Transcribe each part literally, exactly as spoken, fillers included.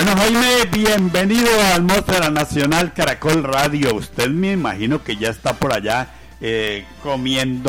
Bueno, Jaime, bienvenido a Atmósfera Nacional Caracol Radio. Usted me imagino que ya está por allá eh, comiendo,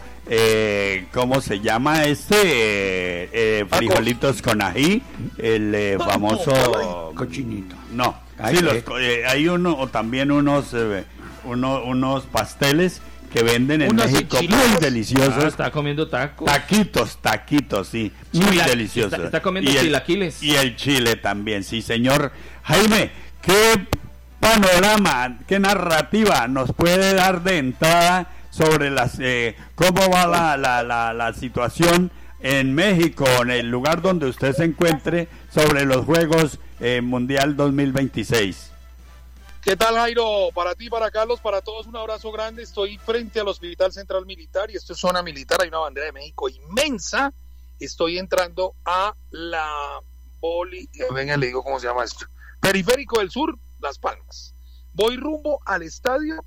eh, ¿cómo se llama este? Eh, eh, frijolitos con ají, el eh, famoso... Cochinito. No, sí, los, eh, hay uno, o también unos, eh, uno, unos pasteles que venden en Unos México enchiladas. muy deliciosos. Ah, está comiendo tacos. Taquitos, taquitos, sí, muy Chila- deliciosos. Está, está comiendo Y el- chilaquiles. Y el chile también, sí, señor. Jaime, ¿qué panorama, qué narrativa nos puede dar de entrada sobre las eh, cómo va la, la, la, la situación en México, en el lugar donde usted se encuentre, sobre los Juegos eh, Mundial dos mil veintiséis? ¿Qué tal, Jairo? Para ti, para Carlos, para todos, un abrazo grande. Estoy frente al Hospital Central Militar y esto es zona militar. Hay una bandera de México inmensa. Estoy entrando a la boli... Venga, le digo cómo se llama esto. Periférico del Sur, Las Palmas. Voy rumbo al estadio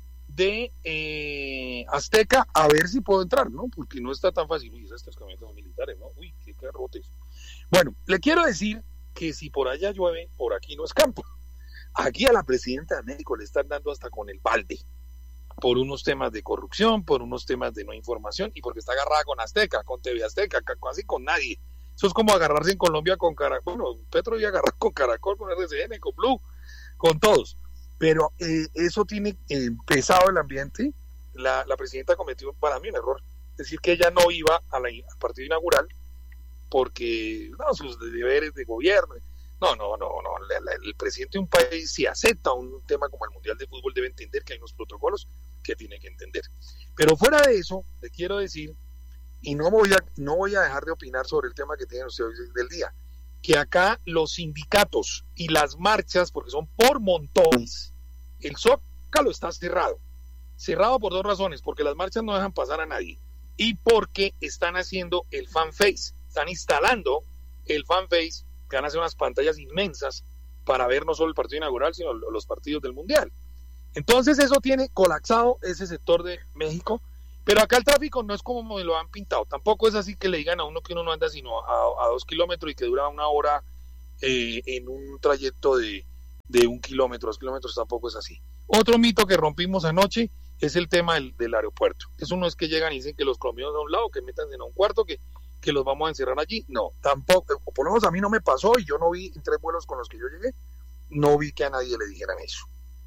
de eh, Azteca a ver si puedo entrar, ¿no? Porque no está tan fácil. Uy, esas camionetas militares, ¿no? Uy, qué carrotes. Bueno, le quiero decir que si por allá llueve, por aquí no es campo. Aquí a la presidenta de México le están dando hasta con el balde por unos temas de corrupción, por unos temas de no información y porque está agarrada con Azteca, con T V Azteca, casi con nadie. Eso es como agarrarse en Colombia con Caracol. Bueno, Petro iba a agarrar con Caracol, con R C N, con Blue, con todos. Pero eh, eso tiene eh, pesado el ambiente. La, la presidenta cometió para mí un error. Es decir, que ella no iba a la, al partido inaugural porque no, sus deberes de gobierno. No, no, no, no. La, la, el presidente de un país, si acepta un tema como el Mundial de Fútbol, debe entender que hay unos protocolos que tiene que entender. Pero fuera de eso, le quiero decir, y no voy a, no voy a dejar de opinar sobre el tema que tienen ustedes hoy del día, que acá los sindicatos y las marchas, porque son por montones, el Zócalo está cerrado. Cerrado por dos razones, porque las marchas no dejan pasar a nadie y porque están haciendo el fanface, están instalando el fanface, que van a hacer unas pantallas inmensas para ver no solo el partido inaugural, sino los partidos del Mundial. Entonces eso tiene colapsado ese sector de México, pero acá el tráfico no es como me lo han pintado, tampoco es así que le digan a uno que uno no anda sino a, a dos kilómetros y que dura una hora eh, en un trayecto de, de un kilómetro, dos kilómetros, tampoco es así. Otro mito que rompimos anoche es el tema del, del aeropuerto. Eso no es que llegan y dicen que los colombianos a un lado, que metan en un cuarto, que que los vamos a encerrar allí. No, tampoco, o por lo menos a mí no me pasó y yo no vi en tres vuelos con los que yo llegué, no vi que a nadie le dijeran eso.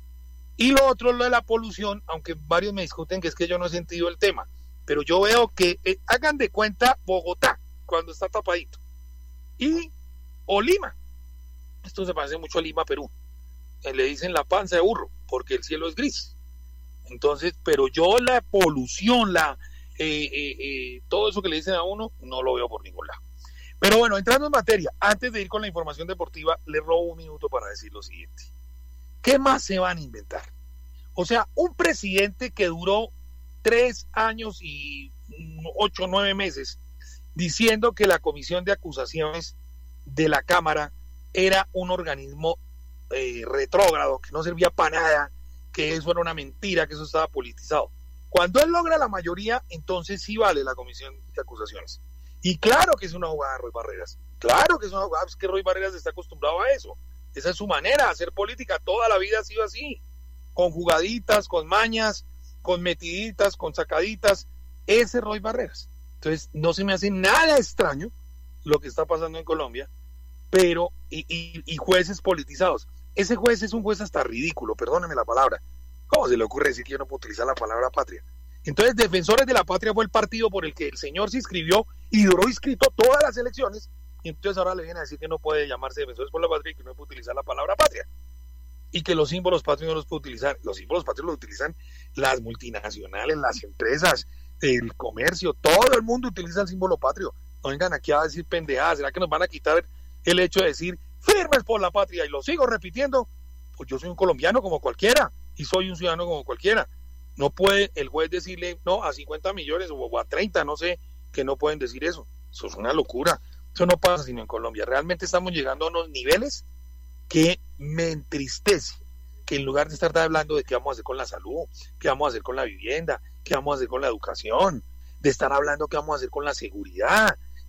Y lo otro, lo de la polución, aunque varios me discuten que es que yo no he sentido el tema, pero yo veo que, eh, hagan de cuenta Bogotá, cuando está tapadito, y o Lima, esto se parece mucho a Lima, Perú, eh, le dicen la panza de burro, porque el cielo es gris. Entonces, pero yo la polución, la Eh, eh, eh, todo eso que le dicen a uno no lo veo por ningún lado. Pero bueno, entrando en materia, antes de ir con la información deportiva, le robo un minuto para decir lo siguiente. ¿Qué más se van a inventar? O sea, un presidente que duró tres años y ocho, nueve meses diciendo que la comisión de acusaciones de la Cámara era un organismo eh, retrógrado, que no servía para nada, que eso era una mentira, que eso estaba politizado. Cuando él logra la mayoría, entonces sí vale la comisión de acusaciones. Y claro que es una jugada de Roy Barreras. Claro que es una jugada, es que Roy Barreras está acostumbrado a eso. Esa es su manera de hacer política. Toda la vida ha sido así. Con jugaditas, con mañas, con metiditas, con sacaditas. Ese es Roy Barreras. Entonces, no se me hace nada extraño lo que está pasando en Colombia, pero, y, y, y jueces politizados. Ese juez es un juez hasta ridículo, perdóneme la palabra. ¿Cómo se le ocurre decir que yo no puedo utilizar la palabra patria? Entonces, Defensores de la Patria fue el partido por el que el señor se inscribió y duró inscrito todas las elecciones, y entonces ahora le vienen a decir que no puede llamarse Defensores por la Patria y que no puede utilizar la palabra patria. Y que los símbolos patrios no los puede utilizar. Los símbolos patrios los utilizan las multinacionales, las empresas, el comercio, todo el mundo utiliza el símbolo patrio. No vengan aquí a decir pendejadas. ¿Será que nos van a quitar el hecho de decir firmes por la patria? Y lo sigo repitiendo, pues yo soy un colombiano como cualquiera. Y soy un ciudadano como cualquiera. No puede el juez decirle no a cincuenta millones o a treinta, no sé, que no pueden decir eso. Eso es una locura. Eso no pasa sino en Colombia. Realmente estamos llegando a unos niveles que me entristece, que en lugar de estar hablando de qué vamos a hacer con la salud, qué vamos a hacer con la vivienda, qué vamos a hacer con la educación, de estar hablando qué vamos a hacer con la seguridad,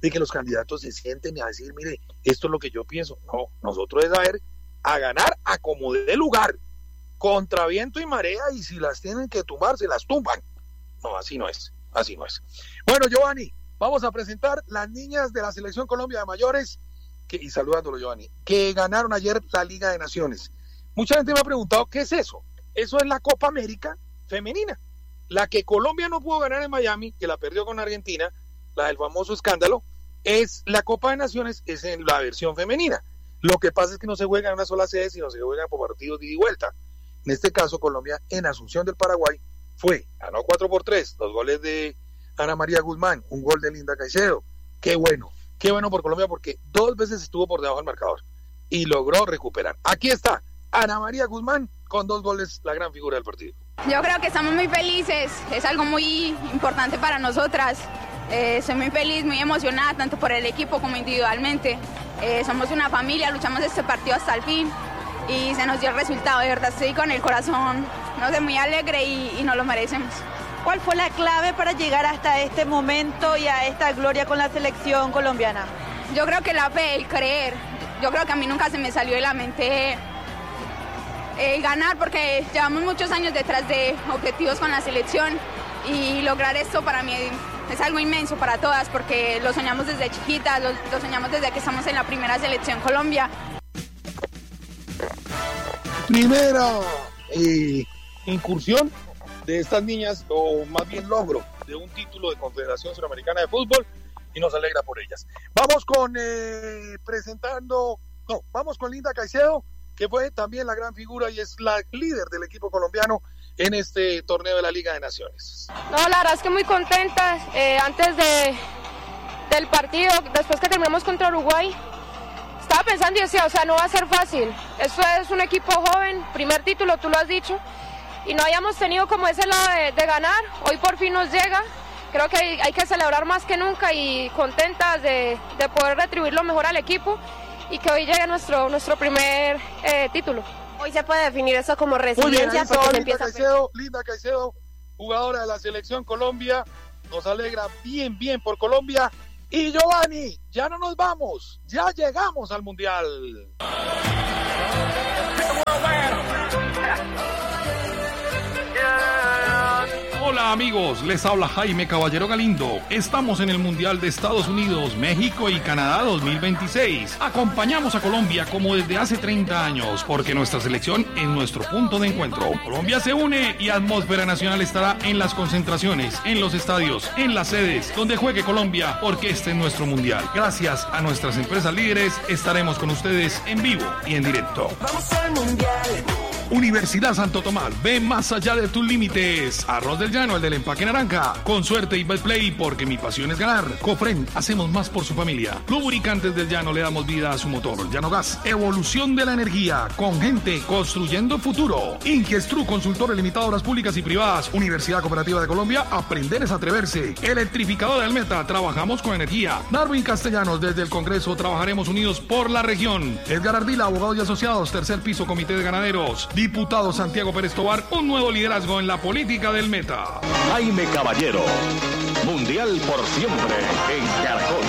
de que los candidatos se sienten a decir, mire, esto es lo que yo pienso. No, nosotros es a ver, a ganar a como dé lugar, contra viento y marea, y si las tienen que tumbar, se las tumban. No, así no es, así no es. Bueno, Giovanni, vamos a presentar las niñas de la Selección Colombia de mayores, que, y saludándolo, Giovanni, que ganaron ayer la Liga de Naciones. Mucha gente me ha preguntado, ¿qué es eso? Eso es la Copa América femenina. La que Colombia no pudo ganar en Miami, que la perdió con Argentina, la del famoso escándalo, es la Copa de Naciones, es en la versión femenina. Lo que pasa es que no se juega en una sola sede, sino se juega por partidos de ida y vuelta. En este caso, Colombia en Asunción del Paraguay fue, ganó cuatro por tres, los goles de Ana María Guzmán, un gol de Linda Caicedo. Qué bueno, qué bueno por Colombia, porque dos veces estuvo por debajo del marcador y logró recuperar. Aquí está Ana María Guzmán con dos goles, la gran figura del partido. Yo creo que estamos muy felices, es algo muy importante para nosotras. Eh, soy muy feliz, muy emocionada, tanto por el equipo como individualmente. Eh, somos una familia, luchamos este partido hasta el fin y se nos dio el resultado. De verdad estoy con el corazón, no sé, muy alegre y, y nos lo merecemos. ¿Cuál fue la clave para llegar hasta este momento y a esta gloria con la selección colombiana? Yo creo que la fe, el creer. Yo creo que a mí nunca se me salió de la mente el ganar, porque llevamos muchos años detrás de objetivos con la selección y lograr esto para mí es algo inmenso para todas, porque lo soñamos desde chiquitas, lo, lo soñamos desde que estamos en la primera selección Colombia. Primera eh, incursión de estas niñas, o más bien logro de un título de Confederación Suramericana de Fútbol, y nos alegra por ellas. Vamos con eh, presentando, no, vamos con Linda Caicedo, que fue también la gran figura y es la líder del equipo colombiano en este torneo de la Liga de Naciones. No, la verdad es que muy contenta. Eh, antes de, del partido, después que terminamos contra Uruguay, estaba pensando y decía, o sea, no va a ser fácil. Esto es un equipo joven, primer título, tú lo has dicho, y no habíamos tenido como ese lado de, de ganar. Hoy por fin nos llega. Creo que hay, hay que celebrar más que nunca y contentas de, de poder retribuir lo mejor al equipo y que hoy llegue nuestro, nuestro primer eh, título. Hoy se puede definir eso como resiliencia. Muy bien, Linda Caicedo, Linda Caicedo, jugadora de la Selección Colombia, nos alegra bien, bien por Colombia. Y Giovanni, ya no nos vamos, ya llegamos al Mundial. Hola amigos, les habla Jaime Caballero Galindo. Estamos en el Mundial de Estados Unidos, México y Canadá dos mil veintiséis. Acompañamos a Colombia como desde hace treinta años, porque nuestra selección es nuestro punto de encuentro. Colombia se une y Atmósfera Nacional estará en las concentraciones, en los estadios, en las sedes, donde juegue Colombia, porque este es nuestro Mundial. Gracias a nuestras empresas líderes, estaremos con ustedes en vivo y en directo. Vamos al Mundial. Universidad Santo Tomás, ve más allá de tus límites. Arroz del Llano, el del empaque naranja. Con suerte y Betplay, porque mi pasión es ganar. Cofren, hacemos más por su familia. Lubricantes del Llano, le damos vida a su motor. Llano Gas, evolución de la energía. Con gente, construyendo futuro. Ingestru, consultores limitadoras públicas y privadas. Universidad Cooperativa de Colombia, aprender es atreverse. Electrificador del Meta, trabajamos con energía. Darwin Castellanos, desde el Congreso, trabajaremos unidos por la región. Edgar Ardila, abogados y asociados, tercer piso, Comité de Ganaderos. Diputado Santiago Pérez Tobar, un nuevo liderazgo en la política del Meta. Jaime Caballero, Mundial por siempre en Caracol.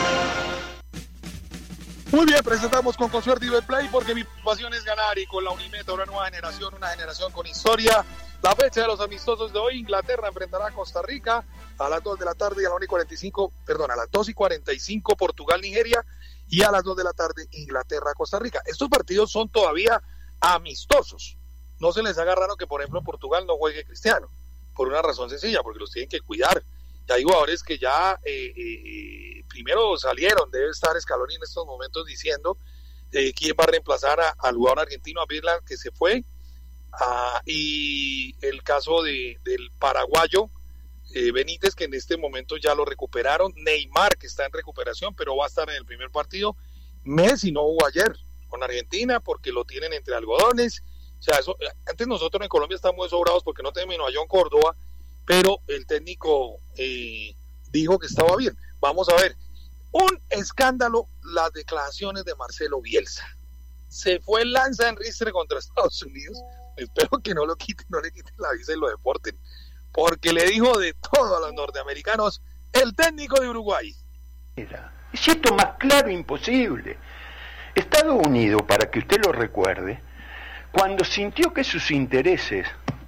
Muy bien, presentamos con Consuerte y Betplay, porque mi pasión es ganar, y con la Unimeta, una nueva generación, una generación con historia. La fecha de los amistosos de hoy: Inglaterra enfrentará a Costa Rica a las dos de la tarde, y a la una y cuarenta y cinco, perdón, a las dos y cuarenta y cinco Portugal, Nigeria, y a las dos de la tarde Inglaterra, Costa Rica. Estos partidos son todavía amistosos. No se les haga raro que, por ejemplo, en Portugal no juegue Cristiano, por una razón sencilla, porque los tienen que cuidar. Y hay jugadores que ya eh, eh, primero salieron, debe estar Scaloni en estos momentos diciendo eh, quién va a reemplazar a, al jugador argentino, a Birland, que se fue, a, y el caso de, del paraguayo eh, Benítez, que en este momento ya lo recuperaron, Neymar, que está en recuperación, pero va a estar en el primer partido. Messi no jugó ayer con Argentina porque lo tienen entre algodones. O sea, eso, antes nosotros en Colombia estamos sobrados porque no terminó a John Córdoba, pero el técnico eh, dijo que estaba bien. Vamos a ver, un escándalo, las declaraciones de Marcelo Bielsa. Se fue lanza en ristre contra Estados Unidos. Espero que no lo quiten, no le quiten la visa y lo deporten, porque le dijo de todo a los norteamericanos el técnico de Uruguay. Si esto es más claro, imposible. Estados Unidos, para que usted lo recuerde, cuando sintió que sus intereses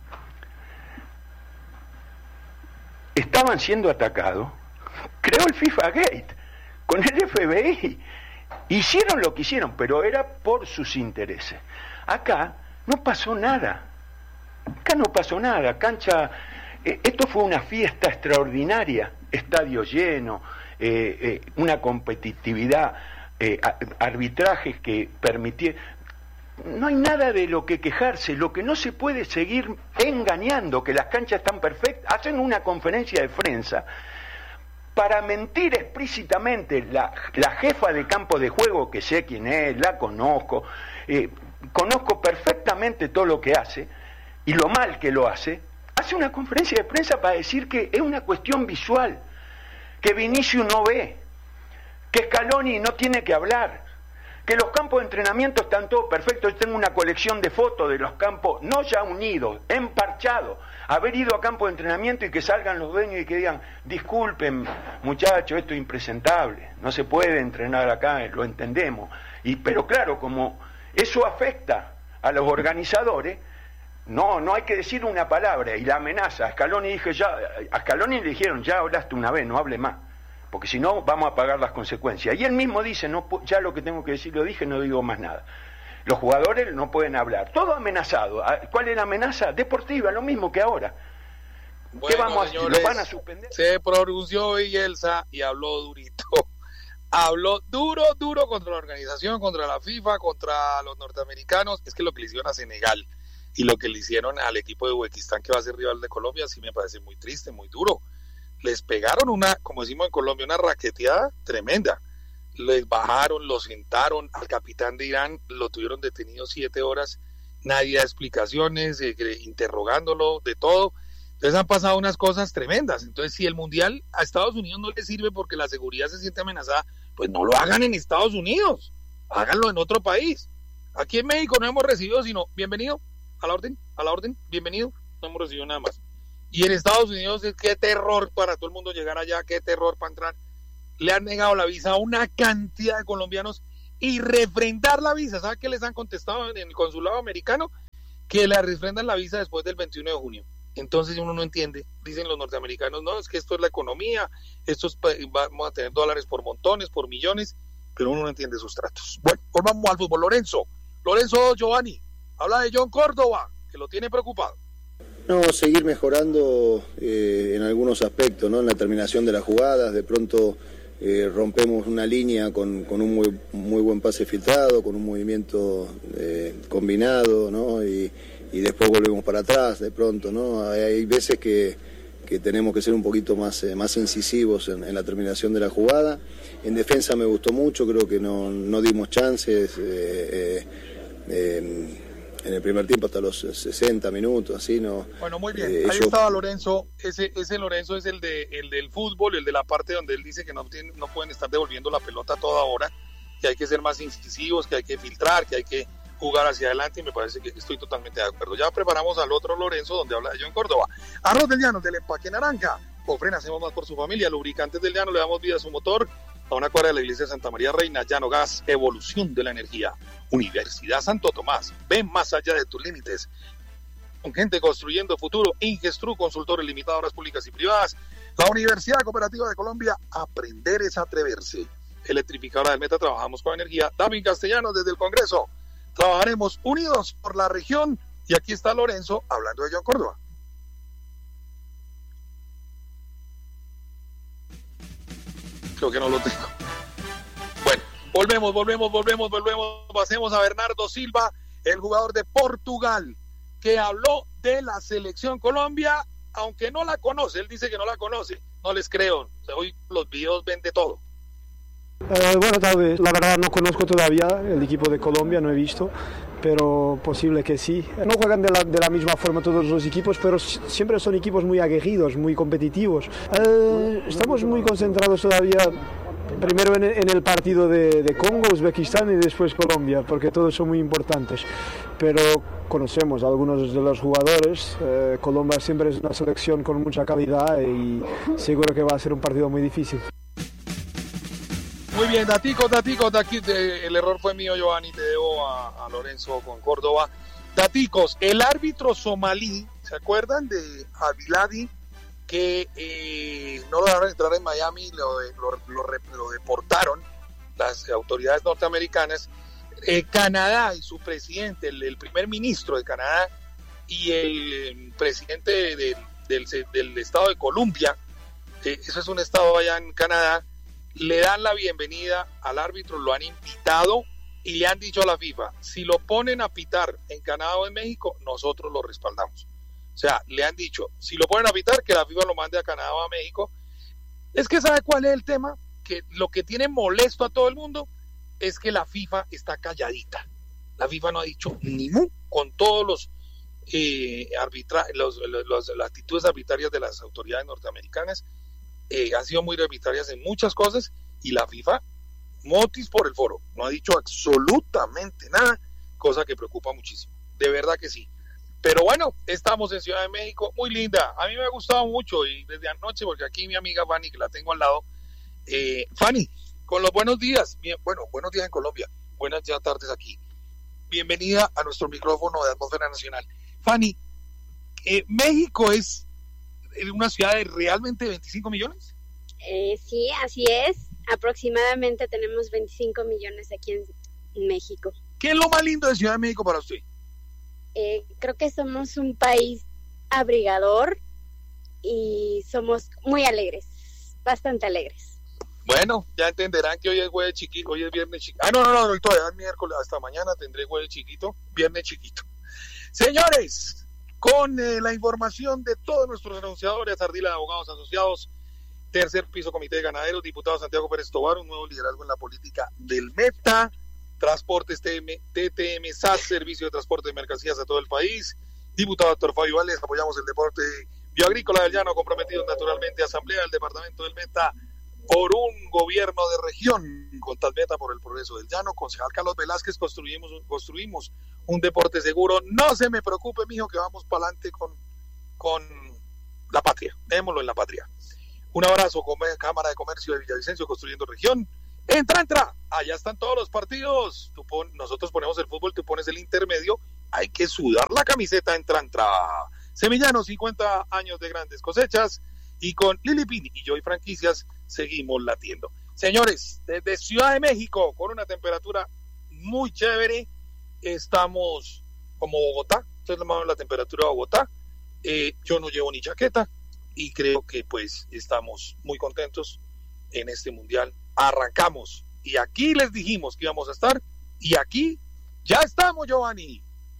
estaban siendo atacados, creó el FIFA Gate con el F B I. Hicieron lo que hicieron, pero era por sus intereses. Acá no pasó nada. Acá no pasó nada. Cancha, eh, esto fue una fiesta extraordinaria, estadio lleno, eh, eh, una competitividad, eh, arbitrajes que permitieron. No hay nada de lo que quejarse. Lo que no se puede seguir engañando, que las canchas están perfectas. Hacen una conferencia de prensa para mentir explícitamente. La, la jefa de campo de juego, que sé quién es, la conozco, eh, conozco perfectamente todo lo que hace y lo mal que lo hace, hace una conferencia de prensa para decir que es una cuestión visual, que Vinicius no ve, que Scaloni no tiene que hablar, que los campos de entrenamiento están todos perfectos. Yo tengo una colección de fotos de los campos, no ya unidos, emparchados. Haber ido a campo de entrenamiento y que salgan los dueños y que digan, disculpen muchachos, esto es impresentable, no se puede entrenar acá, lo entendemos. Y, pero claro, como eso afecta a los organizadores, no, no hay que decir una palabra. Y la amenaza, a Scaloni dije ya, a Scaloni le dijeron, ya hablaste una vez, no hable más, porque si no vamos a pagar las consecuencias. Y él mismo dice, no, ya lo que tengo que decir lo dije, no digo más nada. Los jugadores no pueden hablar, todo amenazado. ¿Cuál es la amenaza? Deportiva, lo mismo que ahora. Bueno, ¿Qué vamos señores, a, ¿lo van a suspender? Se pronunció Bielsa y habló durito. Habló duro, duro contra la organización, contra la FIFA, contra los norteamericanos. Es que lo que le hicieron a Senegal y lo que le hicieron al equipo de Uzbekistán, que va a ser rival de Colombia, sí me parece muy triste, muy duro. Les pegaron una, como decimos en Colombia, una raqueteada tremenda. Les bajaron, lo sentaron, al capitán de Irán lo tuvieron detenido siete horas, nadie da explicaciones, eh, interrogándolo, de todo. Entonces han pasado unas cosas tremendas. Entonces, si el Mundial a Estados Unidos no le sirve porque la seguridad se siente amenazada, pues no lo hagan en Estados Unidos, háganlo en otro país. Aquí en México no hemos recibido sino, bienvenido, a la orden, a la orden, bienvenido, no hemos recibido nada más. Y en Estados Unidos, qué terror para todo el mundo llegar allá, qué terror para entrar. Le han negado la visa a una cantidad de colombianos y refrendar la visa. ¿Sabe qué les han contestado en el consulado americano? Que le refrendan la visa después del veintiuno de junio. Entonces uno no entiende. Dicen los norteamericanos, no, es que esto es la economía, esto es, vamos a tener dólares por montones, por millones, pero uno no entiende sus tratos. Bueno, volvamos al fútbol. Lorenzo, Lorenzo Giovanni, habla de John Córdoba, que lo tiene preocupado. No, seguir mejorando eh, en algunos aspectos, ¿no? En la terminación de las jugadas, de pronto eh, rompemos una línea con, con un muy, muy buen pase filtrado, con un movimiento eh, combinado, ¿no? Y, y después volvemos para atrás, de pronto, ¿no? Hay, hay veces que, que tenemos que ser un poquito más, eh, más incisivos en, en la terminación de la jugada. En defensa me gustó mucho, creo que no, no dimos chances. Eh, eh, eh, en el primer tiempo hasta los sesenta minutos, así, ¿no? Bueno, muy bien, eh, ahí yo... estaba Lorenzo, ese ese Lorenzo es el de el del fútbol, el de la parte donde él dice que no, tiene, no pueden estar devolviendo la pelota a toda hora, que hay que ser más incisivos, que hay que filtrar, que hay que jugar hacia adelante, y me parece que estoy totalmente de acuerdo. Ya preparamos al otro Lorenzo, donde habla de John Córdoba. Arroz del Llano, del empaque naranja. Cofren, hacemos más por su familia. Lubricantes del Llano, le damos vida a su motor. A una cuadra de la iglesia de Santa María Reina. Llano Gas, evolución de la energía. Universidad Santo Tomás, ven más allá de tus límites. Con gente construyendo futuro. Ingestru, consultores limitadoras públicas y privadas. La Universidad Cooperativa de Colombia, aprender es atreverse. Electrificadora del Meta, trabajamos con energía. David Castellanos, desde el Congreso. Trabajaremos unidos por la región. Y aquí está Lorenzo hablando de John Córdoba. Creo que no lo tengo. Bueno, volvemos, volvemos, volvemos, volvemos. Pasemos a Bernardo Silva, el jugador de Portugal, que habló de la selección Colombia, aunque no la conoce. Él dice que no la conoce. No les creo. Hoy los videos ven de todo. Eh, bueno, tal vez, la verdad no conozco todavía el equipo de Colombia, no he visto, pero posible que sí. No juegan de la, de la misma forma todos los equipos, pero siempre son equipos muy aguerridos, muy competitivos. Eh, estamos muy concentrados todavía, primero en, en el partido de, de Congo, Uzbekistán y después Colombia, porque todos son muy importantes. Pero conocemos a algunos de los jugadores. Eh, Colombia siempre es una selección con mucha calidad y seguro que va a ser un partido muy difícil. Muy bien, daticos, daticos, daticos, el error fue mío, Giovanni, te debo a, a Lorenzo con Córdoba. Daticos, el árbitro somalí, ¿se acuerdan de Aviladi? Que eh, no lo dejaron entrar en Miami, lo, lo, lo, lo deportaron las autoridades norteamericanas. Eh, Canadá y su presidente, el, el primer ministro de Canadá y el presidente de, de, del, del estado de Columbia, eh, eso es un estado allá en Canadá, le dan la bienvenida al árbitro, lo han invitado y le han dicho a la FIFA, si lo ponen a pitar en Canadá o en México, nosotros lo respaldamos. O sea, le han dicho, si lo ponen a pitar, que la FIFA lo mande a Canadá o a México. Es que ¿sabe cuál es el tema? Que lo que tiene molesto a todo el mundo es que la FIFA está calladita. La FIFA no ha dicho ni mu con todos los, eh, arbitra los, los, los las actitudes arbitrarias de las autoridades norteamericanas. Eh, han sido muy arbitrarias en muchas cosas y la FIFA, motis por el foro, no ha dicho absolutamente nada, cosa que preocupa muchísimo, de verdad que sí. Pero bueno, estamos en Ciudad de México, muy linda, a mí me ha gustado mucho y desde anoche, porque aquí mi amiga Fanny, que la tengo al lado, eh, Fanny, con los buenos días, bien, bueno, buenos días en Colombia, buenas ya tardes aquí, bienvenida a nuestro micrófono de Atmósfera Nacional. Fanny, eh, México es una ciudad de realmente veinticinco millones. Eh, sí, así es. Aproximadamente tenemos veinticinco millones aquí en México. ¿Qué es lo más lindo de Ciudad de México para usted? Eh, creo que somos un país abrigador y somos muy alegres, bastante alegres. Bueno, ya entenderán que hoy es jueves chiquito, hoy es viernes chiquito. Ah, no, no, no, hoy todavía es miércoles, hasta mañana tendré jueves chiquito, viernes chiquito. Señores, con eh, la información de todos nuestros anunciadores, Ardila de Abogados Asociados, Tercer Piso Comité de Ganaderos, diputado Santiago Pérez Tobar, un nuevo liderazgo en la política del Meta, Transportes T T M S A S, Servicio de Transporte de Mercancías a todo el país, diputado doctor Fabio Vales, apoyamos el deporte bioagrícola del llano, comprometidos naturalmente, Asamblea del Departamento del Meta, por un gobierno de región, con Talmeta por el progreso del llano, concejal Carlos Velázquez, construimos, construimos un deporte seguro, no se me preocupe, mijo, que vamos para adelante con, con la patria, démoslo en la patria. Un abrazo, con Cámara de Comercio de Villavicencio, construyendo región. Entra, entra, allá están todos los partidos, tú pon, nosotros ponemos el fútbol, tú pones el intermedio, hay que sudar la camiseta, entra, entra. Semillano, cincuenta años de grandes cosechas, y con Lili Pini y Joy Franquicias seguimos latiendo. Señores, desde Ciudad de México, con una temperatura muy chévere, estamos como Bogotá, ustedes lo llaman la temperatura de Bogotá, eh, yo no llevo ni chaqueta, y creo que pues estamos muy contentos en este mundial. Arrancamos, y aquí les dijimos que íbamos a estar, y aquí ya estamos, Giovanni.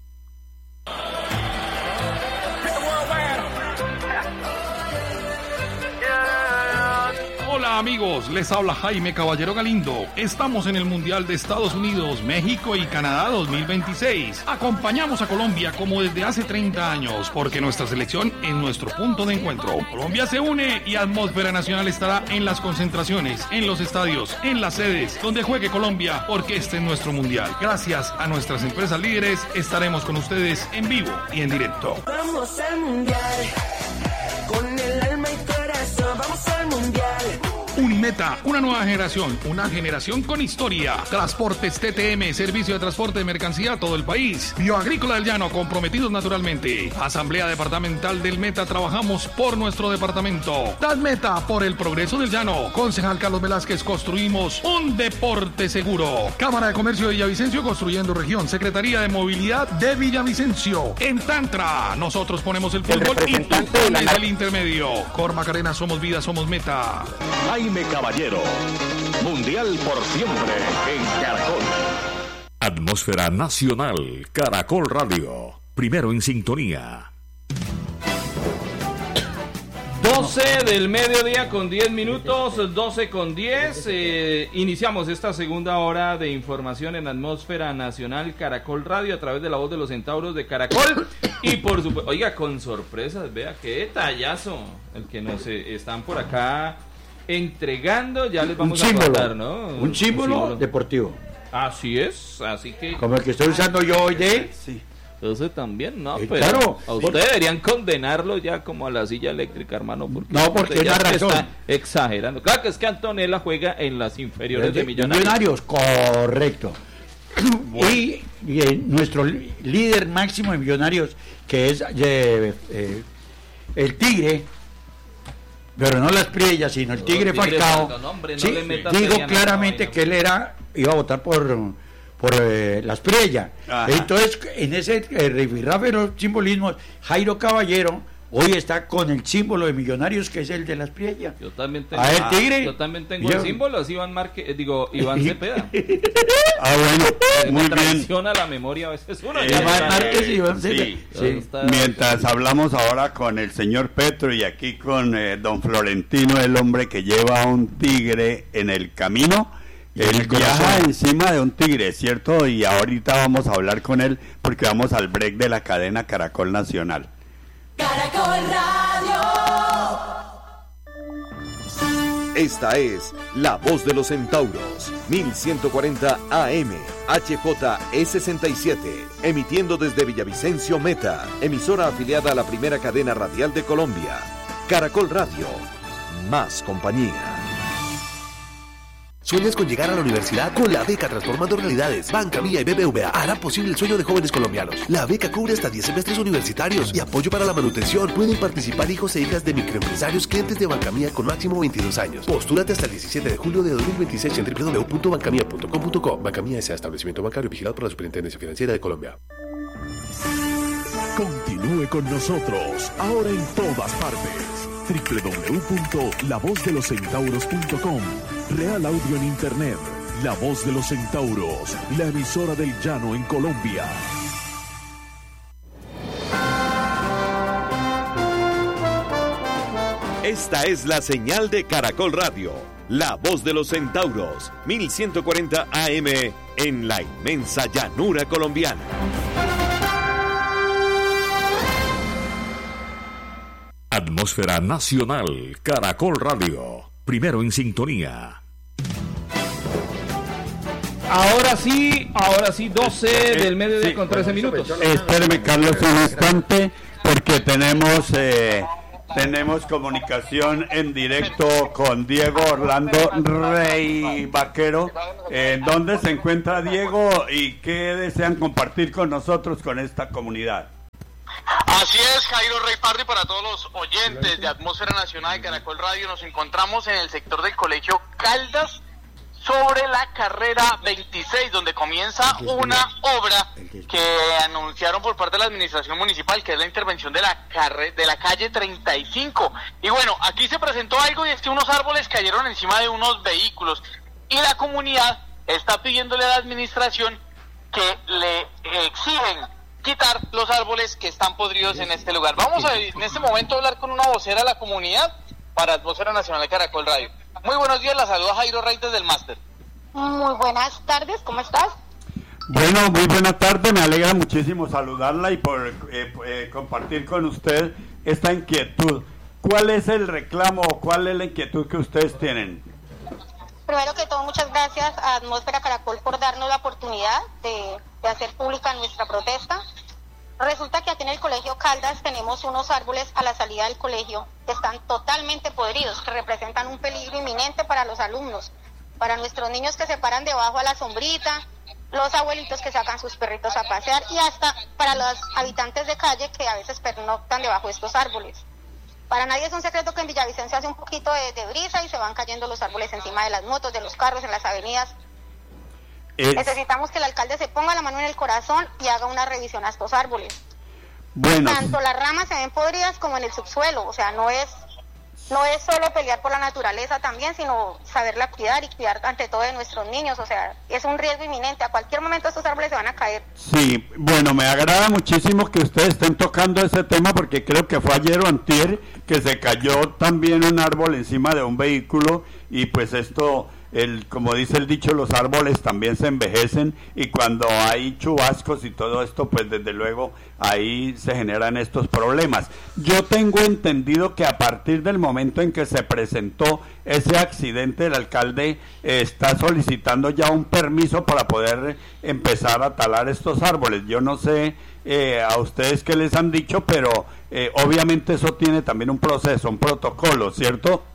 Hola amigos, les habla Jaime Caballero Galindo. Estamos en el Mundial de Estados Unidos, México y Canadá dos mil veintiséis. Acompañamos a Colombia como desde hace treinta años, porque nuestra selección es nuestro punto de encuentro. Colombia se une y Atmósfera Nacional estará en las concentraciones, en los estadios, en las sedes, donde juegue Colombia, porque este es nuestro Mundial. Gracias a nuestras empresas líderes, estaremos con ustedes en vivo y en directo. Vamos al Mundial, con el alma y corazón, vamos al Mundial. Unimeta, una nueva generación, una generación con historia. Transportes T T M, servicio de transporte de mercancía a todo el país. Bioagrícola del Llano, comprometidos naturalmente. Asamblea Departamental del Meta, trabajamos por nuestro departamento. Talmeta, por el progreso del Llano. Concejal Carlos Velázquez, construimos un deporte seguro. Cámara de Comercio de Villavicencio, construyendo región. Secretaría de Movilidad de Villavicencio. En Tantra, nosotros ponemos el fútbol y tú pones el intermedio. Cor Macarena, somos vida, somos Meta. Jaime Caballero, Mundial por siempre en Caracol. Atmósfera Nacional, Caracol Radio, primero en sintonía. doce del mediodía con diez minutos, doce con diez. Eh, iniciamos esta segunda hora de información en Atmósfera Nacional Caracol Radio a través de la voz de los centauros de Caracol. Y por supuesto, oiga, con sorpresas, vea qué detallazo el que nos eh, están por acá entregando, ya les vamos un símbolo, a contar, ¿no? Un símbolo, un símbolo deportivo. Así es, así que... Como el que estoy usando yo hoy de... Sí. Entonces también, ¿no? Eh, Pero claro, a usted por... deberían condenarlo ya como a la silla eléctrica, hermano. Porque no, porque ya una razón. está exagerando. Claro que es que Antonella juega en las inferiores de, de Millonarios. Millonarios, correcto. Bueno. Y, y eh, nuestro líder máximo de Millonarios, que es eh, eh, el Tigre, pero no las Priellas, sino el Tigre, el tigre Falcao. Falcao no, hombre, no sí, digo claramente que él era iba a votar por por eh, las Priellas. Entonces, en ese eh, rifirrafe de los simbolismos, Jairo Caballero hoy está con el símbolo de Millonarios, que es el de las Priellas. Yo también tengo, ¿A el Tigre? Yo también tengo yo... el símbolo, es Iván Márquez, digo, Iván Cepeda. Ah, bueno, eh, muy traiciona bien. La memoria a veces uno. Eh, Iván Márquez y Iván Cepeda. Sí, sí. Está... Mientras hablamos ahora con el señor Petro y aquí con eh, don Florentino, el hombre que lleva a un tigre en el camino. Él viaja encima de un tigre, ¿cierto? Y ahorita vamos a hablar con él porque vamos al break de la cadena Caracol Nacional. Caracol Radio. Esta es La Voz de los Centauros, mil ciento cuarenta A M, H J E sesenta y siete, emitiendo desde Villavicencio Meta, emisora afiliada a la primera cadena radial de Colombia. Caracol Radio, más compañía. ¿Sueñas con llegar a la universidad? Con la beca Transformando Realidades, Banca Mía y B B V A hará posible el sueño de jóvenes colombianos. La beca cubre hasta diez semestres universitarios y apoyo para la manutención. Pueden participar hijos e hijas de microempresarios clientes de Banca Mía con máximo veintidós años. Postúlate hasta el diecisiete de julio de dos mil veintiséis en doble u doble u doble u punto banca mía punto com punto co. Banca Mía es establecimiento bancario vigilado por la Superintendencia Financiera de Colombia. Continúe con nosotros, ahora en todas partes. doble u doble u doble u punto la voz de los centauros punto com. Real Audio en Internet. La Voz de los Centauros, la emisora del llano en Colombia. Esta es la señal de Caracol Radio. La Voz de los Centauros, mil ciento cuarenta A M en la inmensa llanura colombiana. Atmósfera Nacional, Caracol Radio. Primero en sintonía. Ahora sí, ahora sí, doce del mediodía sí, con trece minutos. Espéreme, Carlos, un instante, porque tenemos eh, tenemos comunicación en directo con Diego Orlando Rey Vaquero. Eh, ¿Dónde se encuentra Diego y qué desean compartir con nosotros, con esta comunidad? Así es, Jairo Rey Pardo, y para todos los oyentes de Atmósfera Nacional de Caracol Radio, nos encontramos en el sector del Colegio Caldas, sobre la carrera veintiséis, donde comienza una obra que anunciaron por parte de la administración municipal, que es la intervención de la carre, de la calle treinta y cinco. Y bueno, aquí se presentó algo, y es que unos árboles cayeron encima de unos vehículos, y la comunidad está pidiéndole a la administración que le exigen quitar los árboles que están podridos en este lugar. Vamos a en este momento a hablar con una vocera de la comunidad para Atmósfera Nacional de Caracol Radio. Muy buenos días, la saluda Jairo Rey desde el máster. Muy buenas tardes, ¿cómo estás? Bueno, muy buena tarde, me alegra muchísimo saludarla y por eh, eh, compartir con usted esta inquietud. ¿Cuál es el reclamo o cuál es la inquietud que ustedes tienen? Primero que todo, muchas gracias a Atmósfera Caracol por darnos la oportunidad de, de hacer pública nuestra protesta. Resulta que aquí en el Colegio Caldas tenemos unos árboles a la salida del colegio que están totalmente podridos, que representan un peligro inminente para los alumnos, para nuestros niños que se paran debajo a la sombrita, los abuelitos que sacan sus perritos a pasear y hasta para los habitantes de calle que a veces pernoctan debajo de estos árboles. Para nadie es un secreto que en Villavicencio hace un poquito de, de brisa y se van cayendo los árboles encima de las motos, de los carros, en las avenidas. Es... Necesitamos que el alcalde se ponga la mano en el corazón y haga una revisión a estos árboles. Bueno. Tanto las ramas se ven podridas como en el subsuelo, o sea, no es no es solo pelear por la naturaleza también, sino saberla cuidar y cuidar ante todo de nuestros niños, o sea, es un riesgo inminente, a cualquier momento estos árboles se van a caer. Sí, bueno, me agrada muchísimo que ustedes estén tocando ese tema porque creo que fue ayer o antier que se cayó también un árbol encima de un vehículo y pues esto el, como dice el dicho, los árboles también se envejecen y cuando hay chubascos y todo esto, pues desde luego ahí se generan estos problemas. Yo tengo entendido que a partir del momento en que se presentó ese accidente, el alcalde eh, está solicitando ya un permiso para poder empezar a talar estos árboles. Yo no sé eh, a ustedes qué les han dicho, pero eh, obviamente eso tiene también un proceso, un protocolo, ¿cierto?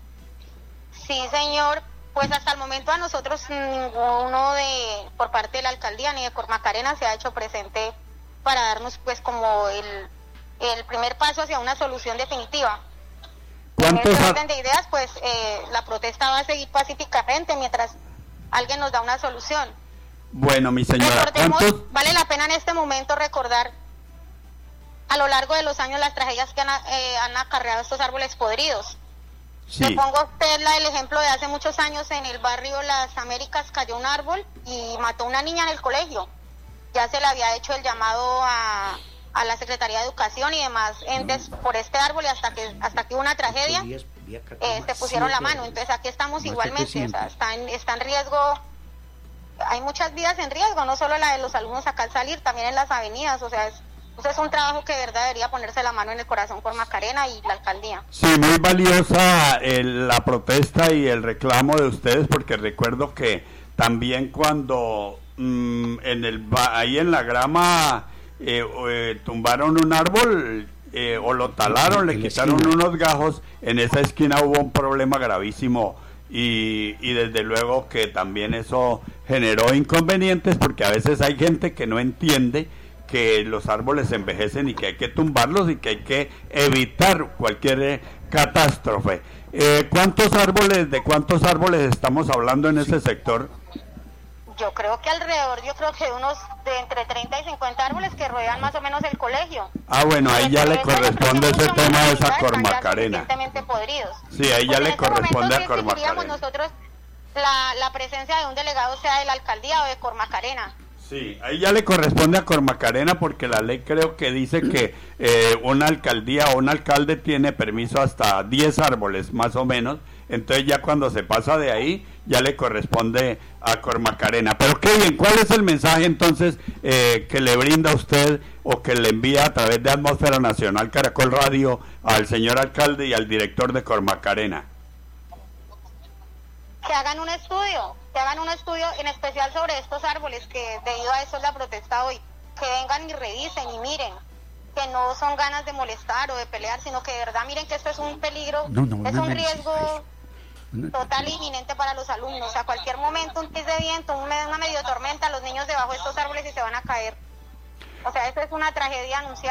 Sí, señor. Pues hasta el momento a nosotros ninguno de por parte de la alcaldía ni de Cormacarena se ha hecho presente para darnos pues como el, el primer paso hacia una solución definitiva. En este orden de ideas, pues eh, la protesta va a seguir pacíficamente mientras alguien nos da una solución. Bueno, mi señora, recordemos, vale la pena en este momento recordar a lo largo de los años las tragedias que han, eh, han acarreado estos árboles podridos. Sí. Le pongo a usted la, el ejemplo de hace muchos años en el barrio Las Américas cayó un árbol y mató a una niña en el colegio. Ya se le había hecho el llamado a, a la Secretaría de Educación y demás entes por este árbol y hasta que hasta que hubo una tragedia eh, se pusieron la mano. Entonces aquí estamos igualmente, o sea, está en, está en riesgo, hay muchas vidas en riesgo, no solo la de los alumnos acá al salir, también en las avenidas, o sea, es Entonces es un trabajo que de verdad debería ponerse la mano en el corazón por Macarena y la alcaldía. Sí, muy valiosa el, la protesta y el reclamo de ustedes, porque recuerdo que también cuando mmm, en el ahí en la grama eh, eh, tumbaron un árbol eh, o lo talaron, le quitaron unos gajos, en esa esquina hubo un problema gravísimo. Y, y desde luego que también eso generó inconvenientes, porque a veces hay gente que no entiende que los árboles envejecen y que hay que tumbarlos y que hay que evitar cualquier eh, catástrofe. Eh, ¿Cuántos árboles, de cuántos árboles estamos hablando en ese sector? Yo creo que alrededor, yo creo que unos de entre treinta y cincuenta árboles que rodean más o menos el colegio. Ah, bueno, ahí ya le corresponde ese tema de esa Cormacarena. Podridos. Sí, ahí ya le corresponde a Cormacarena. Nosotros la, la presencia de un delegado, sea de la alcaldía o de Cormacarena. Sí, ahí ya le corresponde a Cormacarena, porque la ley creo que dice que eh, una alcaldía o un alcalde tiene permiso hasta diez árboles, más o menos. Entonces ya cuando se pasa de ahí, ya le corresponde a Cormacarena. Pero qué bien, ¿cuál es el mensaje entonces eh, que le brinda usted o que le envía a través de Atmósfera Nacional Caracol Radio al señor alcalde y al director de Cormacarena? Que hagan un estudio, que hagan un estudio en especial sobre estos árboles, que debido a eso es la protesta hoy. Que vengan y revisen y miren, que no son ganas de molestar o de pelear, sino que de verdad miren que esto es un peligro, no, no, es un riesgo total e inminente para los alumnos. A cualquier momento, un pis de viento, una medio tormenta, los niños debajo de estos árboles y se van a caer. O sea, esto es una tragedia anunciada.